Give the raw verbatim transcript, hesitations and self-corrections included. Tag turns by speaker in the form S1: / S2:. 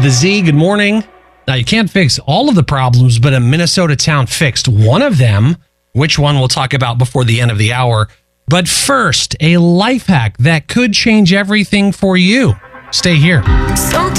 S1: the Z. Good morning. Now, you can't fix all of the problems, but a Minnesota town fixed one of them. Which one we'll talk about before the end of the hour. But first, a life hack that could change everything for you. Stay here.